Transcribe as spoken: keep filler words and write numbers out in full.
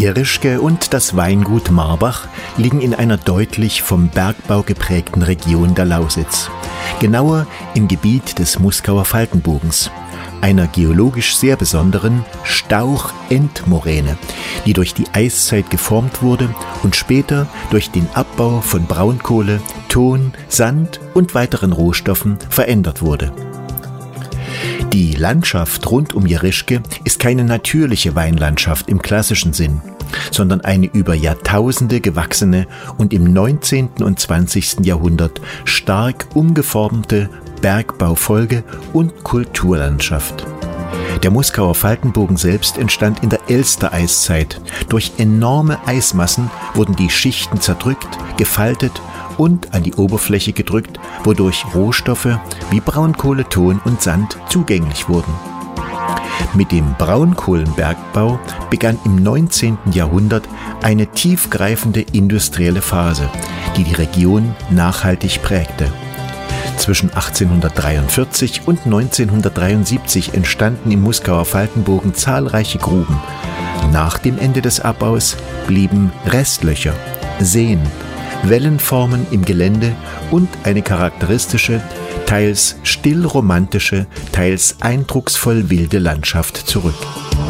Jerischke und das Weingut Marbach liegen in einer deutlich vom Bergbau geprägten Region der Lausitz. Genauer im Gebiet des Muskauer Faltenbogens, einer geologisch sehr besonderen Stauch-Endmoräne, die durch die Eiszeit geformt wurde und später durch den Abbau von Braunkohle, Ton, Sand und weiteren Rohstoffen verändert wurde. Die Landschaft rund um Jerischke ist keine natürliche Weinlandschaft im klassischen Sinn, sondern eine über Jahrtausende gewachsene und im neunzehnten und zwanzigsten Jahrhundert stark umgeformte Bergbaufolge- und Kulturlandschaft. Der Muskauer Faltenbogen selbst entstand in der Elster-Eiszeit. Durch enorme Eismassen wurden die Schichten zerdrückt, gefaltet und an die Oberfläche gedrückt, wodurch Rohstoffe wie Braunkohle, Ton und Sand zugänglich wurden. Mit dem Braunkohlenbergbau begann im neunzehnten Jahrhundert eine tiefgreifende industrielle Phase, die die Region nachhaltig prägte. Zwischen achtzehnhundertdreiundvierzig und neunzehnhundertdreiundsiebzig entstanden im Muskauer Faltenbogen zahlreiche Gruben. Nach dem Ende des Abbaus blieben Restlöcher, Seen, Wellenformen im Gelände und eine charakteristische, teils still romantische, teils eindrucksvoll wilde Landschaft zurück.